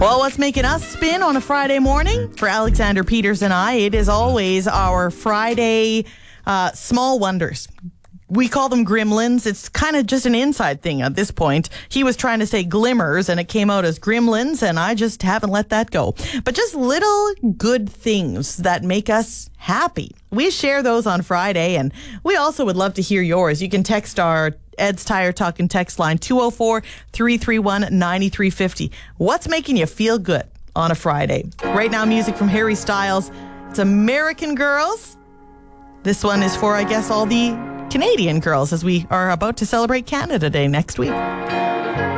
Well, what's making us spin on a Friday morning? For Alexander Peters and I, it is always our Friday small wonders. We call them gremlins. It's kind of just an inside thing at this point. He was trying to say glimmers, and it came out as gremlins, and I just haven't let that go. But just little good things that make us happy. We share those on Friday, and we also would love to hear yours. You can text our Ed's Tire Talk and text line 204-331-9350. What's making you feel good on a Friday? Right now, music from Harry Styles. It's American Girls. This one is for, I guess, all the Canadian girls as we are about to celebrate Canada Day next week.